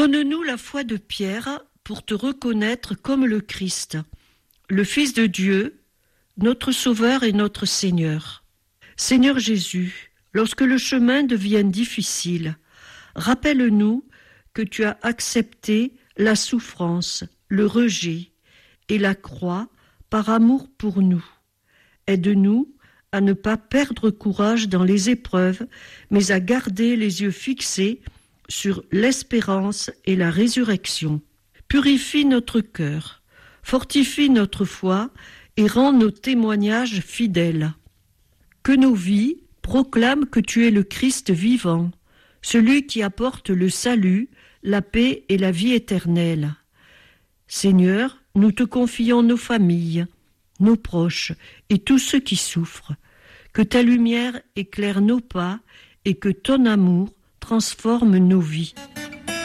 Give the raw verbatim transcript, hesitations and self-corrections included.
Donne-nous la foi de Pierre pour te reconnaître comme le Christ, le Fils de Dieu, notre Sauveur et notre Seigneur. Seigneur Jésus, lorsque le chemin devient difficile, rappelle-nous que tu as accepté la souffrance, le rejet et la croix par amour pour nous. Aide-nous à ne pas perdre courage dans les épreuves, mais à garder les yeux fixés sur l'espérance et la résurrection. Purifie notre cœur, fortifie notre foi et rend nos témoignages fidèles. Que nos vies proclament que tu es le Christ vivant, celui qui apporte le salut, la paix et la vie éternelle. Seigneur, nous te confions nos familles, nos proches et tous ceux qui souffrent. Que ta lumière éclaire nos pas et que ton amour transforme nos vies.